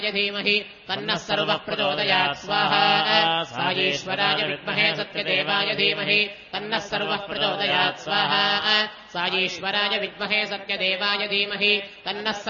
धीमहि तन्नः सर्वः प्रचोदयात् स्वाहा सायीश्वराय विद्महे सत्यदेवाय धीमहि तन्नः सर्वः प्रचोदयात् स्वाहा सायीश्वराय विद्महे सत्यदेवाय धीमहि तन्नः